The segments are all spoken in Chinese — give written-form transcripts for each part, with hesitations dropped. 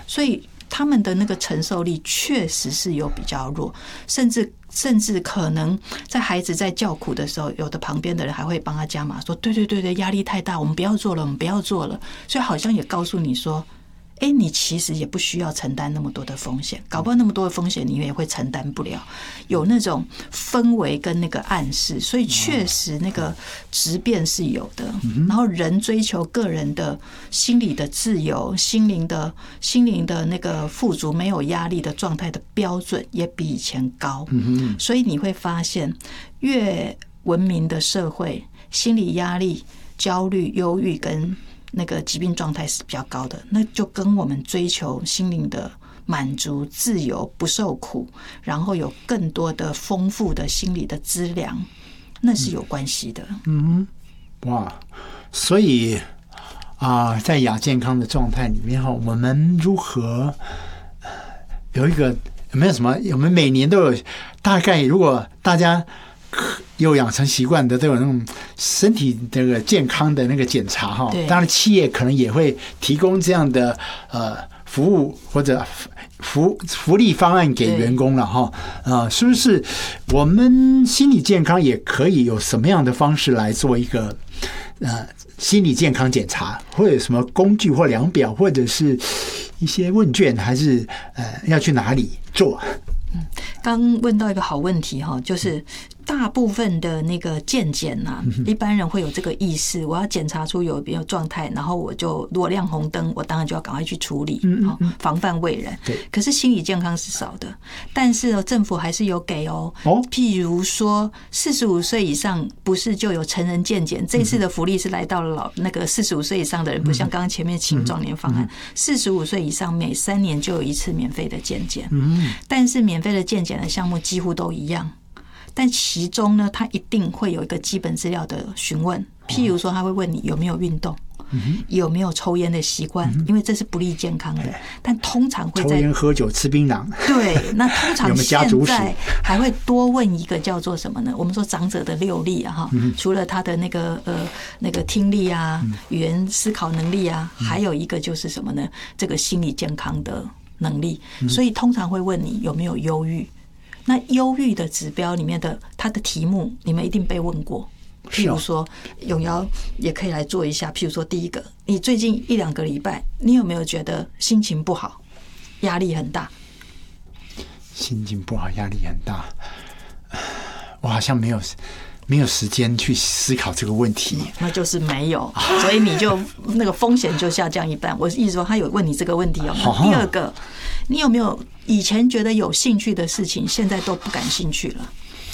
所以他们的那个承受力确实是有比较弱，甚至可能在孩子在叫苦的时候，有的旁边的人还会帮他加码说，对对对对，压力太大，我们不要做了，我们不要做了。所以好像也告诉你说，你其实也不需要承担那么多的风险，搞不好那么多的风险你也会承担不了，有那种氛围跟那个暗示，所以确实那个质变是有的。然后人追求个人的心理的自由、心灵的那个富足、没有压力的状态的标准也比以前高。所以你会发现，越文明的社会，心理压力、焦虑、忧郁跟那个疾病状态是比较高的，那就跟我们追求心灵的满足、自由、不受苦，然后有更多的丰富的心理的资粮，那是有关系的。 哇，所以在亚健康的状态里面我们如何有一个有没有什么？我们每年都有大概，如果大家有养成习惯的，都有那种身体这个健康的那个检查哈。当然，企业可能也会提供这样的服务或者福利方案给员工了哈。是不是我们心理健康也可以有什么样的方式来做一个心理健康检查，或者什么工具或量表，或者是一些问卷，还是要去哪里做？ 刚问到一个好问题哈，就是大部分的那个健检啊，一般人会有这个意识，我要检查出有没有状态，然后我就如果亮红灯，我当然就要赶快去处理，防范未然。可是心理健康是少的，但是政府还是有给譬如说45岁以上不是就有成人健检，这次的福利是来到了那个45岁以上的人，不像刚刚前面青壮年方案，45岁以上每3年就有一次免费的健检，但是免费的健检的项目几乎都一样。但其中呢，它一定会有一个基本资料的询问，譬如说他会问你有没有运动，有没有抽烟的习惯，因为这是不利健康的。但通常会在抽烟、喝酒、吃槟榔。 对，那通常现在还会多问一个叫做什么呢？我们说长者的6力啊，哈，除了他的那个听力啊、语言思考能力啊，还有一个就是什么呢？这个心理健康的能力。所以通常会问你有没有忧郁。那忧郁的指标里面的它的题目，你们一定被问过。譬如说，永尧也可以来做一下。譬如说，第一个，你最近1-2个礼拜，你有没有觉得心情不好，压力很大？ 心情不好，压力很大，我好像没有时间去思考这个问题。 那就是没有，所以你就那个风险就下降一半。我意思说，他有问你这个问题哦。第二个，你有没有以前觉得有兴趣的事情，现在都不感兴趣了？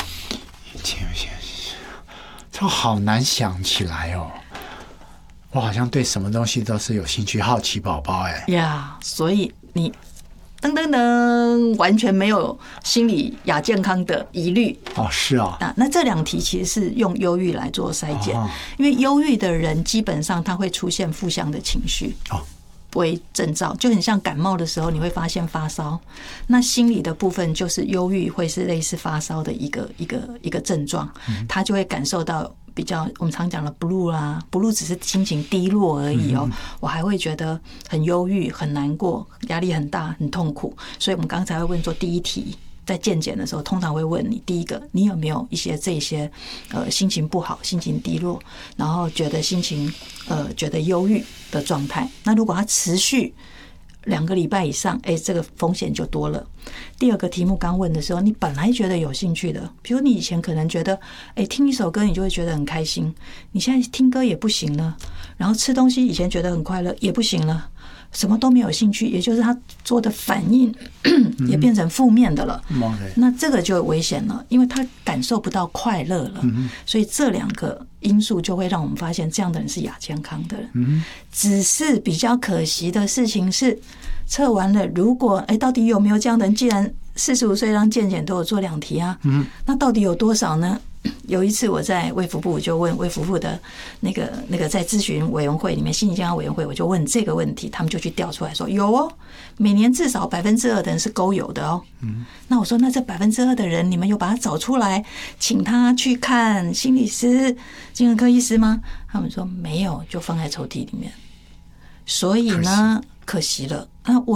这好难想起来哦。我好像对什么东西都是有兴趣，好奇宝宝所以你噔噔噔，完全没有心理亚健康的疑虑是啊。 那这2题其实是用忧郁来做筛检，因为忧郁的人基本上他会出现负向的情绪为征兆，就很像感冒的时候你会发现发烧，那心理的部分就是忧郁会是类似发烧的一个症状，他就会感受到比较我们常讲的 blue 啦 ，blue 只是心情低落而已我还会觉得很忧郁、很难过、压力很大、很痛苦，所以我们刚才会问说第一题。在健检的时候，通常会问你第一个，你有没有一些这些心情不好、心情低落，然后觉得心情觉得忧郁的状态。那如果它持续2个礼拜以上，这个风险就多了。第二个题目刚问的时候，你本来觉得有兴趣的，比如你以前可能觉得听一首歌你就会觉得很开心，你现在听歌也不行了，然后吃东西以前觉得很快乐也不行了。什么都没有兴趣，也就是他做的反应也变成负面的了。那这个就危险了，因为他感受不到快乐了。所以这2个因素就会让我们发现这样的人是亚健康的人。只是比较可惜的事情是，测完了，如果到底有没有这样的人？既然45岁让健检都有做2题啊，那到底有多少呢？有一次我在卫福部就问卫福部的那个在咨询委员会里面心理健康委员会，我就问这个问题，他们就去调出来说有每年至少2%的人是勾有的那我说那这2%的人，你们有把他找出来，请他去看心理师、精神科医师吗？他们说没有，就放在抽屉里面。所以呢，可惜了。那我